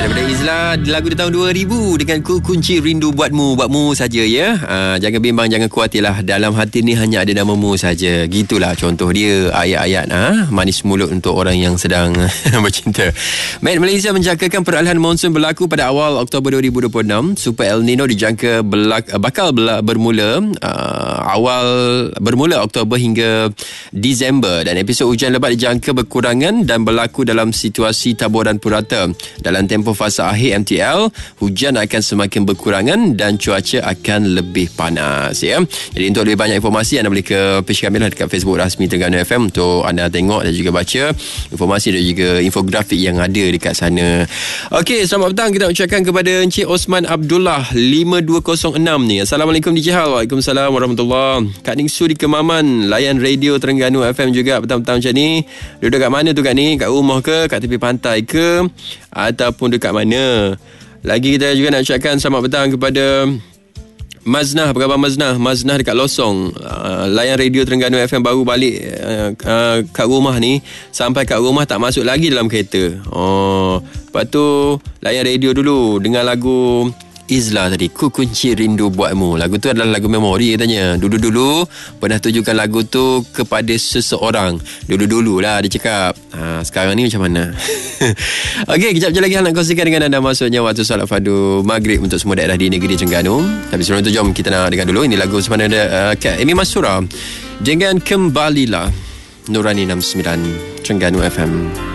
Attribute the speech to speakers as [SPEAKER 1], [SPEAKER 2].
[SPEAKER 1] Daripada Izla, lagu di tahun 2000 dengan Ku Kunci Rindu Buatmu saja ya. Jangan bimbang, jangan khawatirlah, dalam hati ni hanya ada namamu saja. Gitulah contoh dia ayat-ayat manis mulut untuk orang yang sedang bercinta. Met Malaysia menjangkakan peralihan monsun berlaku pada awal Oktober 2026. Super El Nino dijangka bakal bermula Oktober hingga Disember, dan episod hujan lebat dijangka berkurangan dan berlaku dalam situasi taburan purata. Dalam tempoh fasa akhir MTL, hujan akan semakin berkurangan dan cuaca akan lebih panas ya. Jadi untuk lebih banyak informasi, anda boleh ke page kami dekat Facebook rasmi Terengganu FM untuk anda tengok dan juga baca informasi dan juga infografik yang ada dekat sana. Okey, selamat petang kita ucapkan kepada Encik Osman Abdullah 5206 ni. Assalamualaikum DJ Hal. Waalaikumsalam warahmatullahi. Kak Ningsu di Kemaman, layan radio Terengganu FM juga petang-petang macam ni. Duduk kat mana tu Kak ni? Kat rumah ke? Kat tepi pantai ke? Ataupun dekat mana? Lagi kita juga nak ucapkan selamat petang kepada Maznah. Apa khabar Maznah? Maznah dekat Losong, layan radio Terengganu FM, baru balik kat rumah ni. Sampai kat rumah tak masuk lagi dalam kereta. Lepas tu layan radio dulu, dengar lagu Izla tadi, Ku Kunci Rindu Buatmu. Lagu tu adalah lagu memori katanya. Dulu-dulu pernah tujukan lagu tu kepada seseorang. Dulu-dulu lah dia cakap. Sekarang ni macam mana? Okey, kejap je lagi nak kongsikan dengan anda maksudnya waktu solat fardu maghrib untuk semua daerah di negeri Terengganu. Tapi sebelum tu jom kita nak dengar dulu. Ini lagu sebenarnya Amy Masura dengan Kembalilah, Nurani 69 Terengganu FM.